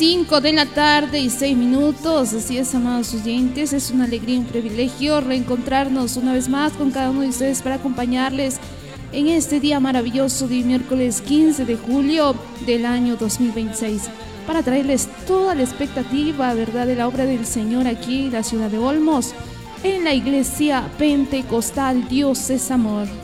5 de la tarde y 6 minutos, así es, amados oyentes, es una alegría y un privilegio reencontrarnos una vez más con cada uno de ustedes para acompañarles en este día maravilloso de miércoles 15 de julio del año 2026, para traerles toda la expectativa, ¿verdad?, de la obra del Señor aquí en la ciudad de Olmos, en la iglesia pentecostal Dios es Amor.